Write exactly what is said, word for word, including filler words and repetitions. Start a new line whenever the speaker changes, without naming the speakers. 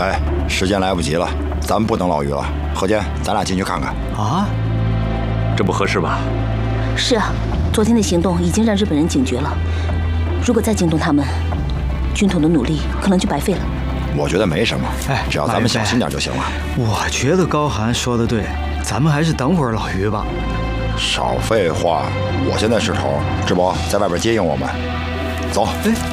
哎，时间来不及了，咱们不等老于了。何坚，咱俩进去看看。
啊？
这不合适吧？
是啊，昨天的行动已经让日本人警觉了，如果再惊动他们，军统的努力可能就白费了。
我觉得没什么，
哎，
只要咱们小心点就行了。
我觉得高寒说的对，咱们还是等会儿老于吧。
少废话，我现在是头，志博在外边接应我们，走。
哎。